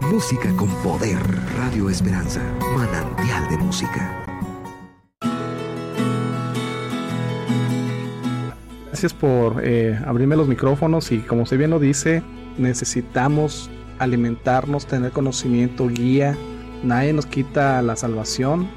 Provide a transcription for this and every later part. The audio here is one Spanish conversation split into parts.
Música con poder. Radio Esperanza. Manantial de música. Gracias por abrirme los micrófonos y como usted bien lo dice, necesitamos alimentarnos, tener conocimiento, guía. Nadie nos quita la salvación,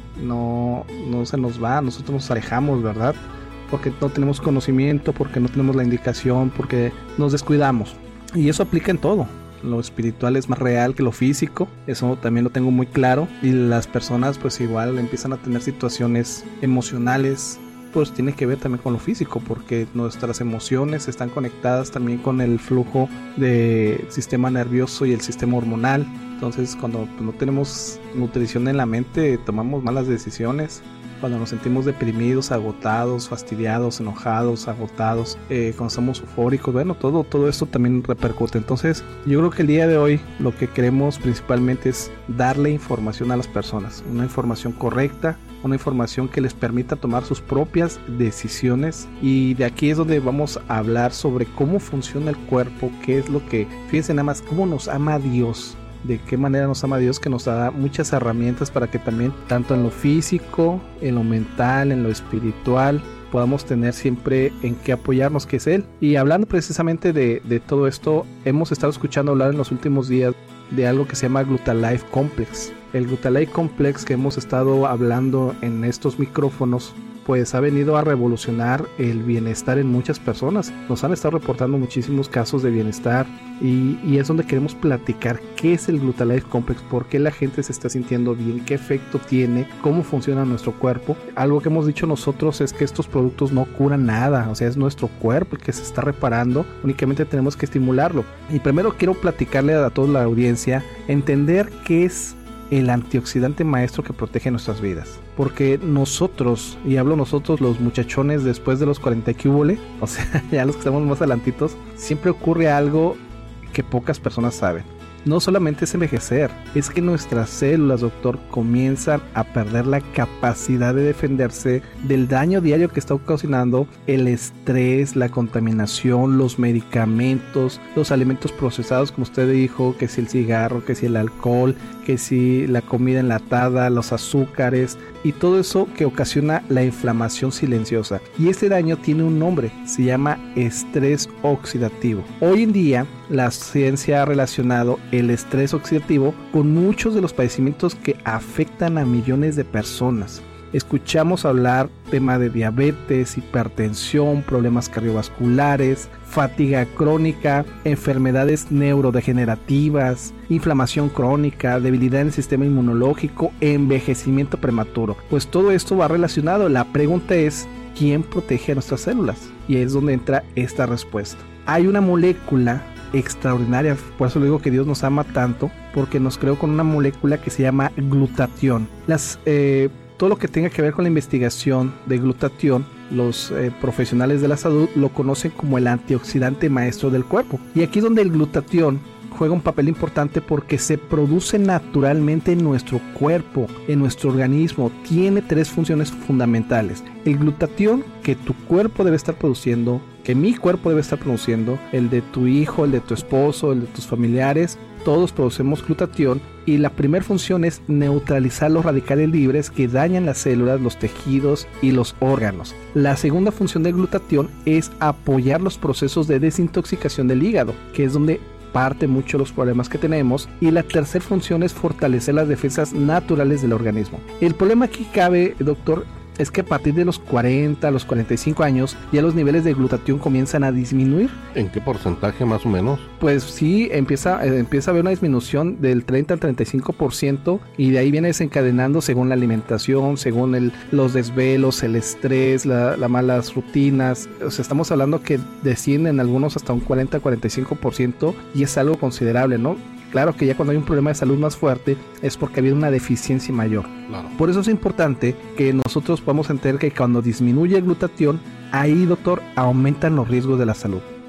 no se nos va, nosotros nos alejamos, ¿verdad? Porque no tenemos conocimiento, porque no tenemos la indicación, porque nos descuidamos. Y eso aplica en todo. Lo espiritual es más real que lo físico, eso también lo tengo muy claro. Y las personas pues igual empiezan a tener situaciones emocionales, pues tiene que ver también con lo físico, porque nuestras emociones están conectadas también con el flujo del sistema nervioso y el sistema hormonal. Entonces cuando no tenemos nutrición en la mente, tomamos malas decisiones. Cuando nos sentimos deprimidos, agotados, fastidiados, enojados, agotados, cuando estamos eufóricos, bueno, todo esto también repercute. Entonces yo creo que el día de hoy lo que queremos principalmente es darle información a las personas, una información correcta, una información que les permita tomar sus propias decisiones. Y de aquí es donde vamos a hablar sobre cómo funciona el cuerpo, qué es lo que, fíjense nada más, cómo nos ama Dios. De qué manera nos ama Dios, que nos da muchas herramientas para que también, tanto en lo físico, en lo mental, en lo espiritual, podamos tener siempre en qué apoyarnos, que es Él. Y hablando precisamente de todo esto, hemos estado escuchando hablar en los últimos días de algo que se llama Glutalife Complex. El Glutalife Complex que hemos estado hablando en estos micrófonos, pues ha venido a revolucionar el bienestar en muchas personas. Nos han estado reportando muchísimos casos de bienestar y es donde queremos platicar qué es el Glutalife Complex, por qué la gente se está sintiendo bien, qué efecto tiene, cómo funciona nuestro cuerpo. Algo que hemos dicho nosotros es que estos productos no curan nada, o sea, es nuestro cuerpo el que se está reparando, únicamente tenemos que estimularlo. Y primero quiero platicarle a toda la audiencia, entender qué es el antioxidante maestro que protege nuestras vidas. Porque nosotros, y hablo nosotros los muchachones después de los 40 que hubo, o sea, ya los que estamos más adelantitos, siempre ocurre algo que pocas personas saben. No solamente es envejecer, es que nuestras células, doctor, comienzan a perder la capacidad de defenderse del daño diario que está ocasionando el estrés, la contaminación, los medicamentos, los alimentos procesados, como usted dijo, que si el cigarro, que si el alcohol, que si la comida enlatada, los azúcares y todo eso que ocasiona la inflamación silenciosa. Y este daño tiene un nombre, se llama estrés oxidativo. Hoy en día la ciencia ha relacionado el estrés oxidativo con muchos de los padecimientos que afectan a millones de personas. Escuchamos hablar tema de diabetes, hipertensión, problemas cardiovasculares, fatiga crónica, enfermedades neurodegenerativas, inflamación crónica, debilidad en el sistema inmunológico, envejecimiento prematuro. Pues todo esto va relacionado. La pregunta es, ¿quién protege a nuestras células? Y es donde entra esta respuesta. Hay una molécula extraordinaria, por eso le digo que Dios nos ama tanto, porque nos creó con una molécula que se llama glutatión. Todo lo que tenga que ver con la investigación de glutatión, los profesionales de la salud lo conocen como el antioxidante maestro del cuerpo. Y aquí es donde el glutatión juega un papel importante porque se produce naturalmente en nuestro cuerpo, en nuestro organismo. Tiene 3 funciones fundamentales. El glutatión que tu cuerpo debe estar produciendo, que mi cuerpo debe estar produciendo, el de tu hijo, el de tu esposo, el de tus familiares, todos producemos glutatión. Y la primera función es neutralizar los radicales libres que dañan las células, los tejidos y los órganos. La segunda función del glutatión es apoyar los procesos de desintoxicación del hígado, que es donde parte mucho los problemas que tenemos. Y la tercera función es fortalecer las defensas naturales del organismo. El problema aquí cabe, doctor, es que a partir de los 40, los 45 años, ya los niveles de glutatión comienzan a disminuir. ¿En qué porcentaje más o menos? Pues sí, empieza a haber una disminución del 30 al 35% y de ahí viene desencadenando según la alimentación, según los desvelos, el estrés, las malas rutinas. O sea, estamos hablando que descienden algunos hasta un 40-45% y es algo considerable, ¿no? Claro que ya cuando hay un problema de salud más fuerte es porque había una deficiencia mayor. Claro. Por eso es importante que nosotros podamos entender que cuando disminuye el glutatión, ahí, doctor, aumentan los riesgos de la salud.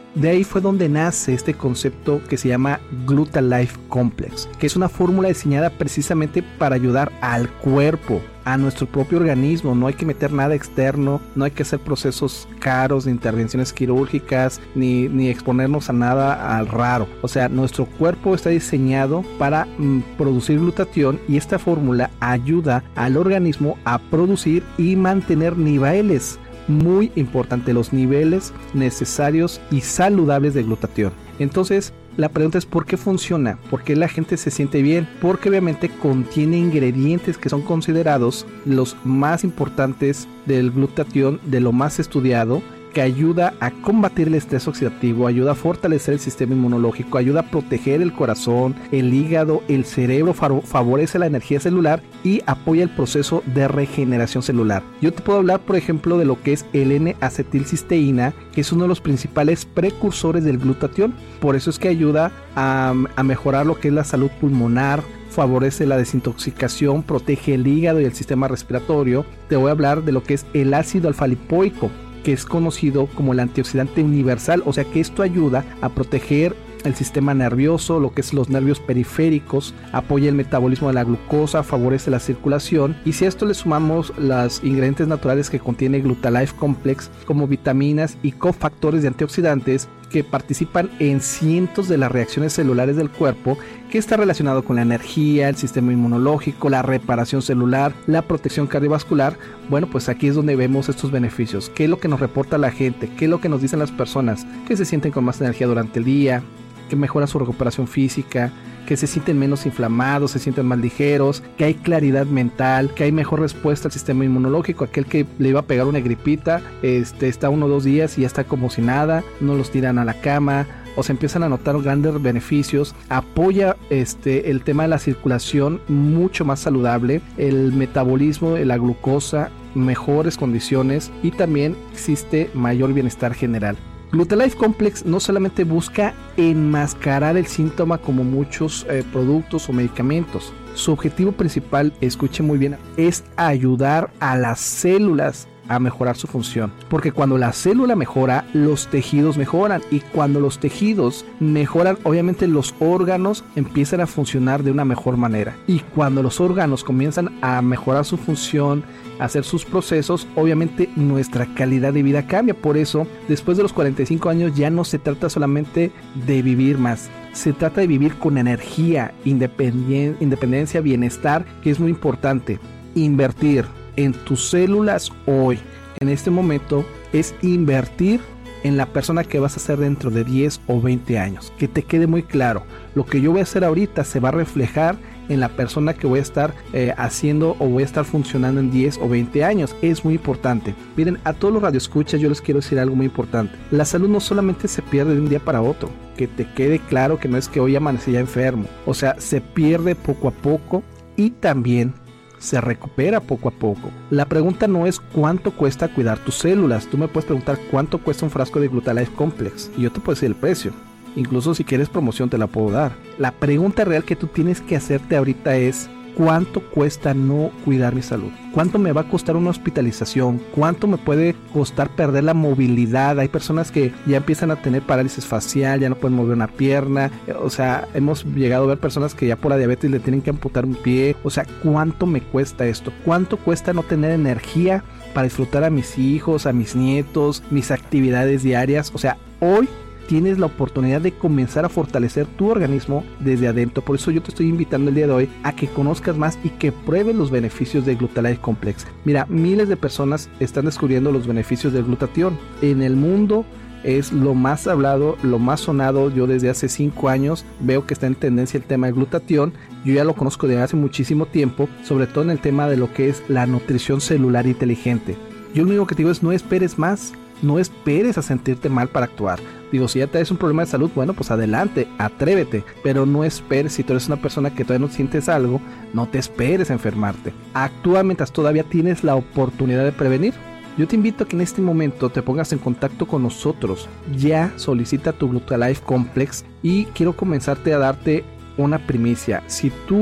De ahí fue donde nace este concepto que se llama Gluta-Life Complex, que es una fórmula diseñada precisamente para ayudar al cuerpo, a nuestro propio organismo. No hay que meter nada externo, no hay que hacer procesos caros de intervenciones quirúrgicas, ni exponernos a nada al raro. O sea, nuestro cuerpo está diseñado para producir glutatión, y esta fórmula ayuda al organismo a producir y mantener niveles, muy importante, los niveles necesarios y saludables de glutatión. Entonces, la pregunta es ¿por qué funciona? ¿Por qué la gente se siente bien? Porque obviamente contiene ingredientes que son considerados los más importantes del glutatión, de lo más estudiado, que ayuda a combatir el estrés oxidativo, ayuda a fortalecer el sistema inmunológico, ayuda a proteger el corazón, el hígado, el cerebro, favorece la energía celular y apoya el proceso de regeneración celular. Yo te puedo hablar, por ejemplo, de lo que es el N-acetilcisteína, que es uno de los principales precursores del glutatión. Por eso es que ayuda a mejorar lo que es la salud pulmonar, favorece la desintoxicación, protege el hígado y el sistema respiratorio. Te voy a hablar de lo que es el ácido alfa-lipoico, que es conocido como el antioxidante universal, o sea que esto ayuda a proteger el sistema nervioso, lo que es los nervios periféricos, apoya el metabolismo de la glucosa, favorece la circulación. Y si a esto le sumamos los ingredientes naturales que contiene Gluta-Life Complex, como vitaminas y cofactores de antioxidantes que participan en cientos de las reacciones celulares del cuerpo, que está relacionado con la energía, el sistema inmunológico, la reparación celular, la protección cardiovascular. Bueno, pues aquí es donde vemos estos beneficios. ¿Qué es lo que nos reporta la gente? ¿Qué es lo que nos dicen las personas? Que se sienten con más energía durante el día, que mejora su recuperación física, que se sienten menos inflamados, se sienten más ligeros, que hay claridad mental, que hay mejor respuesta al sistema inmunológico. Aquel que le iba a pegar una gripita, está 1 o 2 días y ya está como si nada, no los tiran a la cama, o se empiezan a notar grandes beneficios. Apoya el tema de la circulación, mucho más saludable, el metabolismo de la glucosa, mejores condiciones, y también existe mayor bienestar general. Gluta-Life Complex no solamente busca enmascarar el síntoma como muchos productos o medicamentos. Su objetivo principal, escuche muy bien, es ayudar a las células a mejorar su función, porque cuando la célula mejora, los tejidos mejoran, y cuando los tejidos mejoran, obviamente los órganos empiezan a funcionar de una mejor manera, y cuando los órganos comienzan a mejorar su función, a hacer sus procesos, obviamente nuestra calidad de vida cambia. Por eso, después de los 45 años ya no se trata solamente de vivir más, se trata de vivir con energía, independencia, bienestar, que es muy importante. Invertir en tus células hoy, en este momento, es invertir en la persona que vas a ser dentro de 10 o 20 años. Que te quede muy claro, lo que yo voy a hacer ahorita se va a reflejar en la persona que voy a estar haciendo o voy a estar funcionando en 10 o 20 años. Es muy importante. Miren, a todos los radioescuchas yo les quiero decir algo muy importante. La salud no solamente se pierde de un día para otro. Que te quede claro que no es que hoy amanecí ya enfermo. O sea, se pierde poco a poco y también se recupera poco a poco. La pregunta no es cuánto cuesta cuidar tus células. Tú me puedes preguntar cuánto cuesta un frasco de Gluta-Life Complex y yo te puedo decir el precio. Incluso si quieres promoción te la puedo dar. La pregunta real que tú tienes que hacerte ahorita es ¿cuánto cuesta no cuidar mi salud? ¿Cuánto me va a costar una hospitalización? ¿Cuánto me puede costar perder la movilidad? Hay personas que ya empiezan a tener parálisis facial, ya no pueden mover una pierna. O sea, hemos llegado a ver personas que ya por la diabetes le tienen que amputar un pie. O sea, ¿cuánto me cuesta esto? ¿Cuánto cuesta no tener energía para disfrutar a mis hijos, a mis nietos, mis actividades diarias? O sea, hoy tienes la oportunidad de comenzar a fortalecer tu organismo desde adentro. Por eso yo te estoy invitando el día de hoy a que conozcas más y que pruebes los beneficios de Gluta-Life Complex. Mira, miles de personas están descubriendo los beneficios del glutatión. En el mundo es lo más hablado, lo más sonado. Yo desde hace 5 años veo que está en tendencia el tema del glutatión. Yo ya lo conozco desde hace muchísimo tiempo, sobre todo en el tema de lo que es la nutrición celular inteligente. Yo lo único que te digo es no esperes más. No esperes a sentirte mal para actuar. Digo, si ya traes un problema de salud, bueno, pues adelante, atrévete. Pero no esperes, si tú eres una persona que todavía no sientes algo, no te esperes a enfermarte. Actúa mientras todavía tienes la oportunidad de prevenir. Yo te invito a que en este momento te pongas en contacto con nosotros. Ya solicita tu Gluta-Life Complex y quiero comenzarte a darte una primicia. Si tú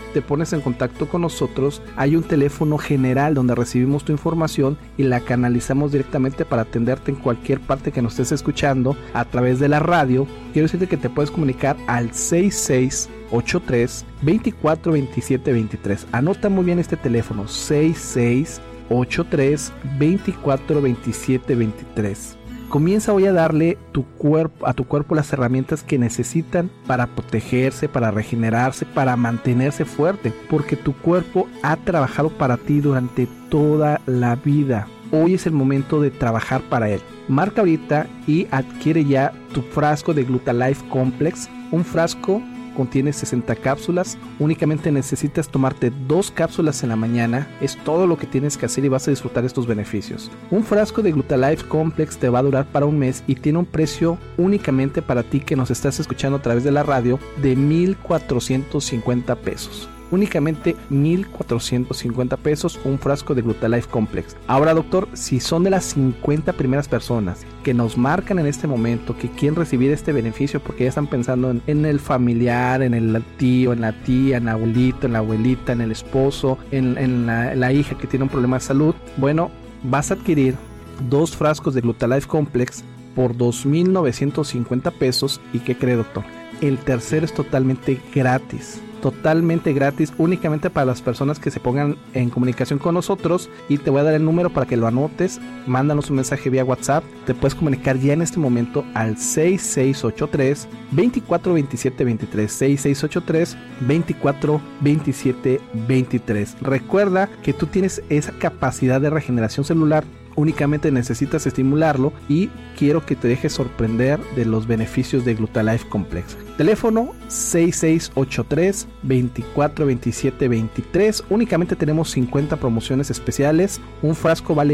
te pones en contacto con nosotros, hay un teléfono general donde recibimos tu información y la canalizamos directamente para atenderte en cualquier parte que nos estés escuchando a través de la radio. Quiero decirte que te puedes comunicar al 6683 24 27 23. Anota muy bien este teléfono, 6683 24 27 23. Comienza hoy a darle a tu cuerpo las herramientas que necesitan para protegerse, para regenerarse, para mantenerse fuerte, porque tu cuerpo ha trabajado para ti durante toda la vida. Hoy es el momento de trabajar para él. Marca ahorita y adquiere ya tu frasco de Glutalife Complex. Un frasco contiene 60 cápsulas, únicamente necesitas tomarte 2 cápsulas en la mañana, es todo lo que tienes que hacer y vas a disfrutar estos beneficios. Un frasco de Glutalife Complex te va a durar para un mes y tiene un precio únicamente para ti que nos estás escuchando a través de la radio de 1,450 pesos. Únicamente 1,450 pesos un frasco de Glutalife Complex. Ahora, doctor, si son de las 50 primeras personas que nos marcan en este momento que quieren recibir este beneficio porque ya están pensando en el familiar, en el tío, en la tía, en el abuelito, en la abuelita, en el esposo, en la hija que tiene un problema de salud, bueno, vas a adquirir 2 frascos de Glutalife Complex por 2,950 pesos. ¿Y qué cree, doctor? El tercero es totalmente gratis, únicamente para las personas que se pongan en comunicación con nosotros, y te voy a dar el número para que lo anotes. Mándanos un mensaje vía WhatsApp, te puedes comunicar ya en este momento al 6683 24 27 23, 6683 24 27 23. Recuerda que tú tienes esa capacidad de regeneración celular, únicamente necesitas estimularlo, y quiero que te dejes sorprender de los beneficios de Glutalife Complex. Teléfono 6683 24 27 23. Únicamente tenemos 50 promociones especiales. Un frasco vale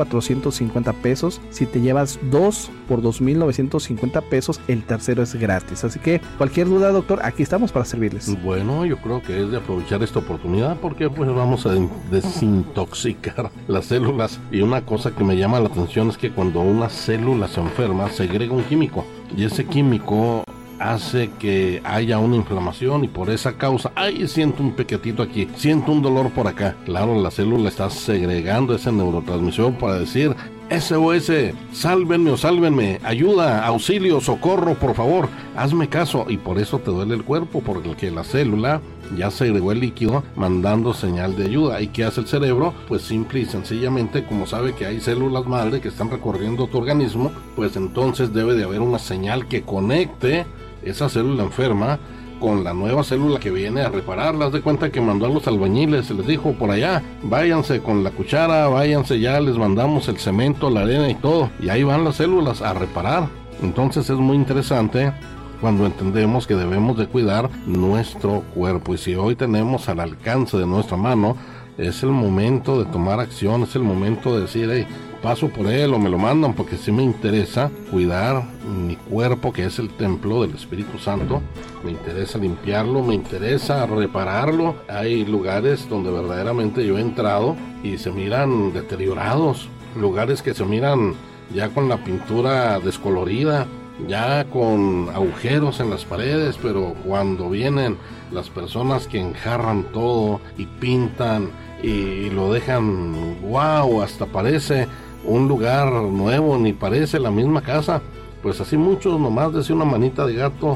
1,450 pesos. Si te llevas 2 por 2,950 pesos, el tercero es gratis. Así que cualquier duda, doctor, aquí estamos para servirles. Bueno, yo creo que es de aprovechar esta oportunidad porque pues vamos a desintoxicar las células. Y una cosa que me llama la atención es que cuando una célula se enferma, segrega un químico, y ese químico hace que haya una inflamación, y por esa causa, ay, siento un piquetito aquí, siento un dolor por acá. Claro, la célula está segregando ese neurotransmisor para decir: SOS, sálvenme o sálvenme, ayuda, auxilio, socorro, por favor, hazme caso. Y por eso te duele el cuerpo, porque la célula ya segregó el líquido mandando señal de ayuda. ¿Y qué hace el cerebro? Pues simple y sencillamente, como sabe que hay células madre que están recorriendo tu organismo, pues entonces debe de haber una señal que conecte esa célula enferma con la nueva célula que viene a repararla. Haz de cuenta que mandó a los albañiles, se les dijo: por allá, váyanse con la cuchara, váyanse, ya les mandamos el cemento, la arena y todo, y ahí van las células a reparar. Entonces es muy interesante cuando entendemos que debemos de cuidar nuestro cuerpo, y si hoy tenemos al alcance de nuestra mano, es el momento de tomar acción, es el momento de decir: hey, paso por él o me lo mandan, porque sí me interesa cuidar mi cuerpo, que es el templo del Espíritu Santo. Me interesa limpiarlo, me interesa repararlo. Hay lugares donde verdaderamente yo he entrado y se miran deteriorados, lugares que se miran ya con la pintura descolorida, ya con agujeros en las paredes, pero cuando vienen las personas que enjarran todo y pintan y lo dejan, wow, hasta parece un lugar nuevo, ni parece la misma casa. Pues así muchos, nomás desde una manita de gato,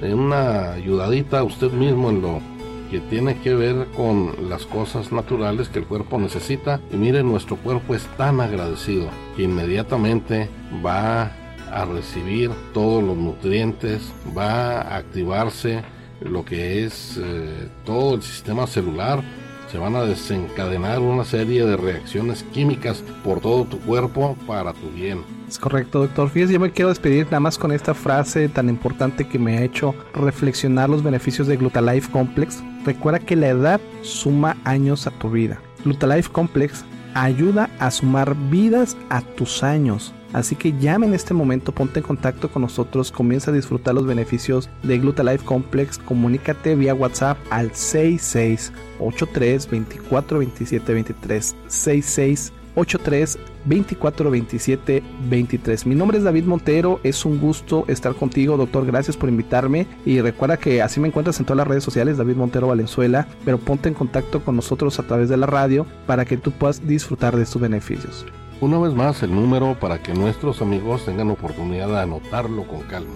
una ayudadita a usted mismo en lo que tiene que ver con las cosas naturales que el cuerpo necesita. Y mire, nuestro cuerpo es tan agradecido que inmediatamente va a recibir todos los nutrientes, va a activarse lo que es todo el sistema celular. Se van a desencadenar una serie de reacciones químicas por todo tu cuerpo para tu bien. Es correcto, doctor. Fíjese, yo me quiero despedir nada más con esta frase tan importante que me ha hecho reflexionar los beneficios de Glutalife Complex. Recuerda que la edad suma años a tu vida. Glutalife Complex ayuda a sumar vidas a tus años. Así que llame en este momento, ponte en contacto con nosotros, comienza a disfrutar los beneficios de Glutalife Complex. Comunícate vía WhatsApp al 6683 24 27 23, 6683 6683-2427-23. Mi nombre es David Montero, es un gusto estar contigo, doctor, gracias por invitarme, y recuerda que así me encuentras en todas las redes sociales, David Montero Valenzuela, pero ponte en contacto con nosotros a través de la radio para que tú puedas disfrutar de estos beneficios. Una vez más el número para que nuestros amigos tengan oportunidad de anotarlo con calma.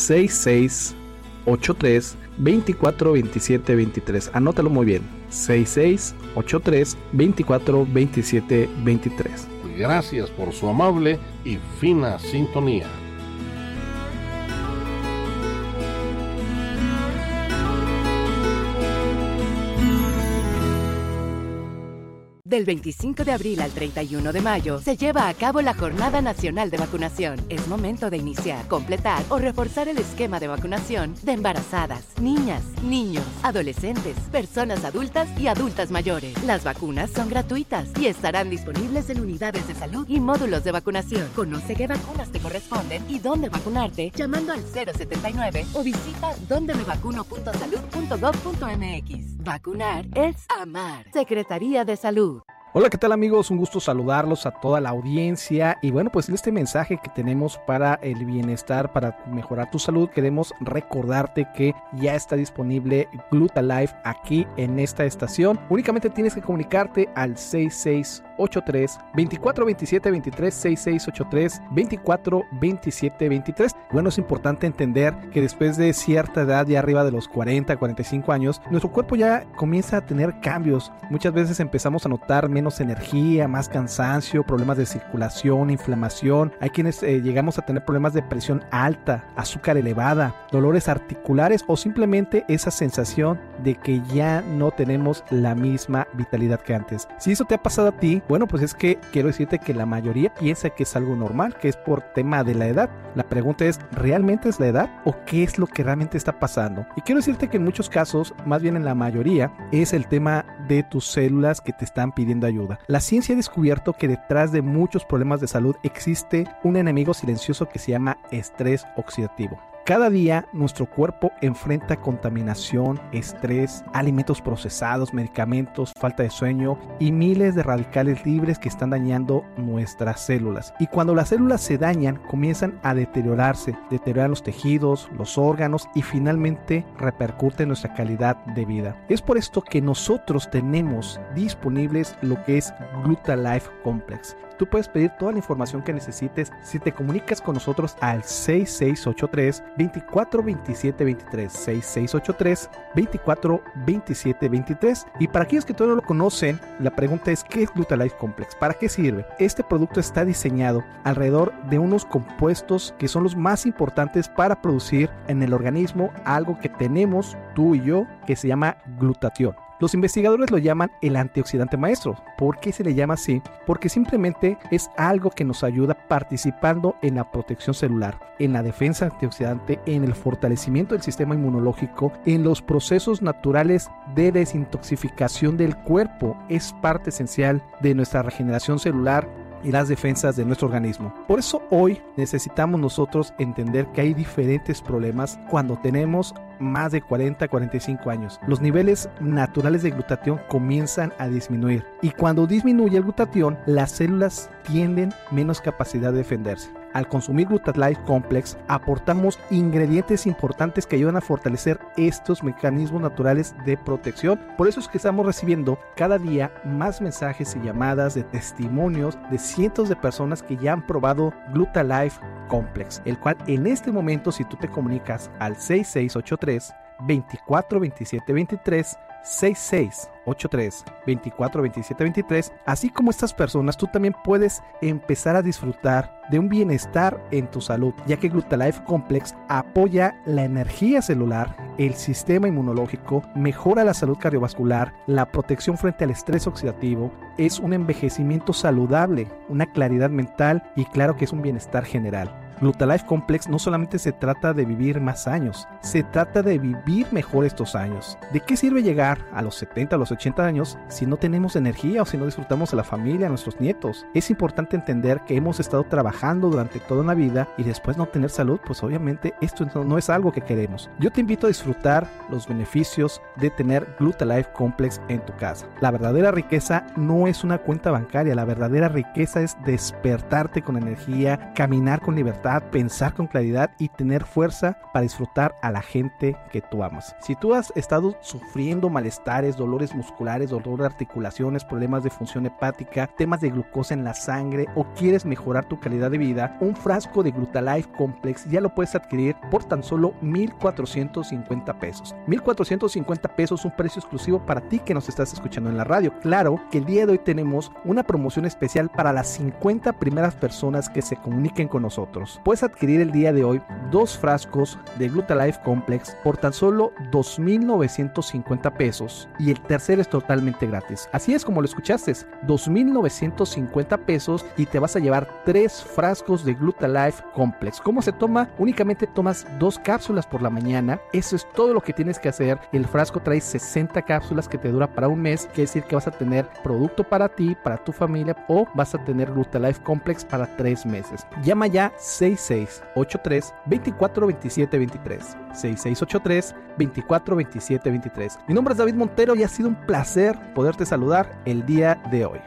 6683-2427-23. Anótalo muy bien. 6683-2427-23. Gracias por su amable y fina sintonía. Del 25 de abril al 31 de mayo se lleva a cabo la Jornada Nacional de Vacunación. Es momento de iniciar, completar o reforzar el esquema de vacunación de embarazadas, niñas, niños, adolescentes, personas adultas y adultas mayores. Las vacunas son gratuitas y estarán disponibles en unidades de salud y módulos de vacunación. Conoce qué vacunas te corresponden y dónde vacunarte llamando al 079 o visita dondemevacuno.salud.gov.mx. Vacunar es amar. Secretaría de Salud. Hola, ¿qué tal amigos? Un gusto saludarlos a toda la audiencia y bueno, pues en este mensaje que tenemos para el bienestar, para mejorar tu salud, queremos recordarte que ya está disponible Glutalife aquí en esta estación. Únicamente tienes que comunicarte al 6683-2427-23, 6683-2427-23. Bueno, es importante entender que después de cierta edad, ya arriba de los 40, 45 años, nuestro cuerpo ya comienza a tener cambios. Muchas veces empezamos a notar menos energía, más cansancio, problemas de circulación, inflamación. Hay quienes llegamos a tener problemas de presión alta, azúcar elevada, dolores articulares o simplemente esa sensación de que ya no tenemos la misma vitalidad que antes. Si eso te ha pasado a ti, bueno, pues es que quiero decirte que la mayoría piensa que es algo normal, que es por tema de la edad. La pregunta es, ¿realmente es la edad o qué es lo que realmente está pasando? Y quiero decirte que en muchos casos, más bien en la mayoría, es el tema de tus células que te están pidiendo ayuda. La ciencia ha descubierto que detrás de muchos problemas de salud existe un enemigo silencioso que se llama estrés oxidativo. Cada día nuestro cuerpo enfrenta contaminación, estrés, alimentos procesados, medicamentos, falta de sueño y miles de radicales libres que están dañando nuestras células. Y cuando las células se dañan, comienzan a deteriorarse, deterioran los tejidos, los órganos y finalmente repercute en nuestra calidad de vida. Es por esto que nosotros tenemos disponibles lo que es Glutalife Complex. Tú puedes pedir toda la información que necesites si te comunicas con nosotros al 6683-2427-23, 6683-2427-23. Y para aquellos que todavía no lo conocen, la pregunta es, ¿qué es Glutalife Complex? ¿Para qué sirve? Este producto está diseñado alrededor de unos compuestos que son los más importantes para producir en el organismo algo que tenemos tú y yo, que se llama glutatión. Los investigadores lo llaman el antioxidante maestro. ¿Por qué se le llama así? Porque simplemente es algo que nos ayuda participando en la protección celular, en la defensa antioxidante, en el fortalecimiento del sistema inmunológico, en los procesos naturales de desintoxicación del cuerpo. Es parte esencial de nuestra regeneración celular y las defensas de nuestro organismo. Por eso hoy necesitamos nosotros entender que hay diferentes problemas cuando tenemos más de 40-45 años. Los niveles naturales de glutatión comienzan a disminuir y cuando disminuye el glutatión, las células tienen menos capacidad de defenderse. Al consumir Glutalife Complex, aportamos ingredientes importantes que ayudan a fortalecer estos mecanismos naturales de protección. Por eso es que estamos recibiendo cada día más mensajes y llamadas de testimonios de cientos de personas que ya han probado Glutalife Complex, el cual en este momento, si tú te comunicas al 6683-2427-23, 6683-2427-23, así como estas personas, tú también puedes empezar a disfrutar de un bienestar en tu salud, ya que Glutalife Complex apoya la energía celular, el sistema inmunológico, mejora la salud cardiovascular, la protección frente al estrés oxidativo, es un envejecimiento saludable, una claridad mental y claro que es un bienestar general. Glutalife Complex no solamente se trata de vivir más años, se trata de vivir mejor estos años. ¿De qué sirve llegar a los 70, a los 80 años si no tenemos energía o si no disfrutamos a la familia, a nuestros nietos? Es importante entender que hemos estado trabajando durante toda una vida y después no tener salud, pues obviamente esto no es algo que queremos. Yo te invito a disfrutar los beneficios de tener Glutalife Complex en tu casa. La verdadera riqueza no es una cuenta bancaria, la verdadera riqueza es despertarte con energía, caminar con libertad, pensar con claridad y tener fuerza para disfrutar a la gente que tú amas. Si tú has estado sufriendo malestares, dolores musculares, dolor de articulaciones, problemas de función hepática, temas de glucosa en la sangre o quieres mejorar tu calidad de vida, un frasco de Glutalife Complex ya lo puedes adquirir por tan solo 1,450 pesos. 1,450 pesos, un precio exclusivo para ti que nos estás escuchando en la radio. Claro que el día de hoy tenemos una promoción especial para las 50 primeras personas que se comuniquen con nosotros. Puedes adquirir el día de hoy 2 frascos de Glutalife Complex por tan solo 2,950 pesos y el tercero es totalmente gratis. Así es como lo escuchaste, 2,950 pesos y te vas a llevar 3 frascos de Glutalife Complex. ¿Cómo se toma? Únicamente tomas 2 cápsulas por la mañana. Eso es todo lo que tienes que hacer. El frasco trae 60 cápsulas que te dura para un mes. Quiere decir que vas a tener producto para ti, para tu familia o vas a tener Glutalife Complex para 3 meses. Llama ya 6683-242723. 6683-242723. Mi nombre es David Montero y ha sido un placer poderte saludar el día de hoy.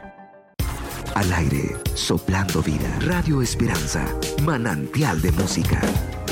Al aire, soplando vida. Radio Esperanza, manantial de música.